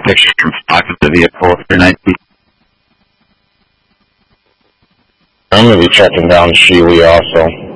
picture from stock of the vehicle for 19. I'm going to be checking down Sheely also.